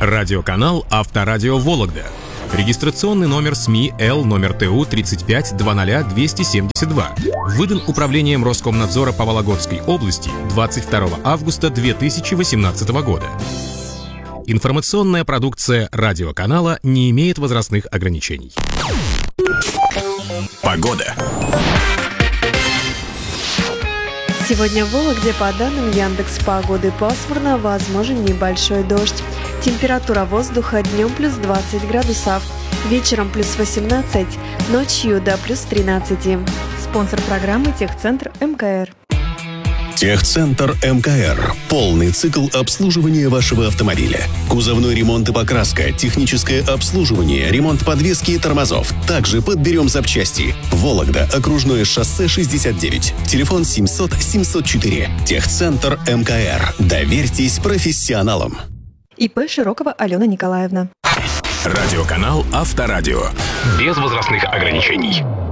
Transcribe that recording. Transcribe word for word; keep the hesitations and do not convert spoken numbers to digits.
Радиоканал «Авторадио Вологда». Регистрационный номер СМИ Л номер ТУ тридцать пять двадцать двести семьдесят два. Выдан Управлением Роскомнадзора по Вологодской области двадцать второго августа две тысячи восемнадцатого года. Информационная продукция радиоканала не имеет возрастных ограничений. Погода. Сегодня в Вологде по данным Яндекс.Погоды пасмурно, возможен небольшой дождь. Температура воздуха днем плюс двадцать градусов, вечером плюс восемнадцать, ночью до плюс тринадцать. Спонсор программы «Техцентр МКР». Техцентр МКР. Полный цикл обслуживания вашего автомобиля. Кузовной ремонт и покраска, техническое обслуживание, ремонт подвески и тормозов. Также подберем запчасти. Вологда, окружное шоссе шестьдесят девять. Телефон семьсот семьсот четыре. Техцентр МКР. Доверьтесь профессионалам. ИП Широкова Алена Николаевна. Радиоканал «Авторадио». Без возрастных ограничений.